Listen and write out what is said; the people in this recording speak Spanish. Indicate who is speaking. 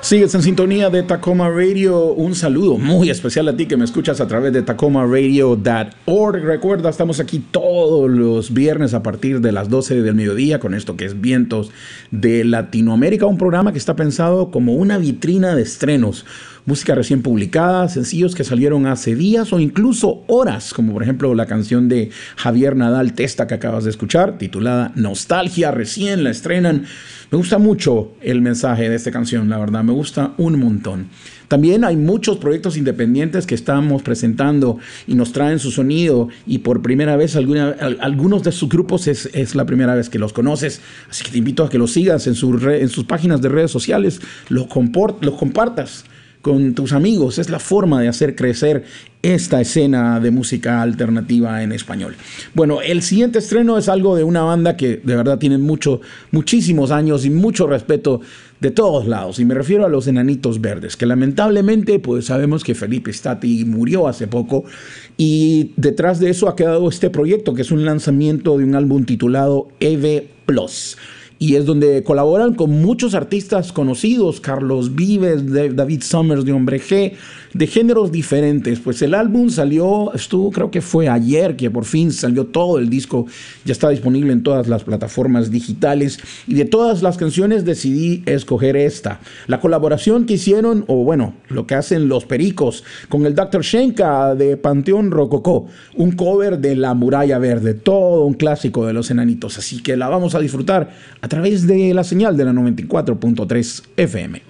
Speaker 1: Sigues en sintonía de Tacoma Radio. Un saludo muy especial a ti que me escuchas a través de tacomaradio.org. Recuerda, estamos aquí todos los viernes a partir de las 12 del mediodía con esto que es Vientos de Latinoamérica, un programa que está pensado como una vitrina de estrenos. Música recién publicada, sencillos que salieron hace días o incluso horas, como por ejemplo la canción de Javier Nadal Testa que acabas de escuchar, titulada Nostalgia, recién la estrenan. Me gusta mucho el mensaje de esta canción, la verdad, me gusta un montón. También hay muchos proyectos independientes que estamos presentando y nos traen su sonido, y por primera vez algunos de sus grupos es la primera vez que los conoces, así que te invito a que los sigas en sus páginas de redes sociales, los compartas con tus amigos. Es la forma de hacer crecer esta escena de música alternativa en español. Bueno, el siguiente estreno es algo de una banda que de verdad tiene muchísimos años y mucho respeto de todos lados, y me refiero a los Enanitos Verdes, que lamentablemente pues sabemos que Felipe Stati murió hace poco, y detrás de eso ha quedado este proyecto que es un lanzamiento de un álbum titulado EV Plus. Y es donde colaboran con muchos artistas conocidos, Carlos Vives, David Summers de Hombre G, de géneros diferentes. Pues el álbum creo que fue ayer que por fin salió todo el disco, ya está disponible en todas las plataformas digitales, y de todas las canciones decidí escoger esta. La colaboración que hicieron, o bueno, lo que hacen los Pericos, con el Dr. Shenka de Panteón Rococó, un cover de La Muralla Verde, todo un clásico de los Enanitos, así que la vamos a disfrutar a través de la señal de la 94.3 FM.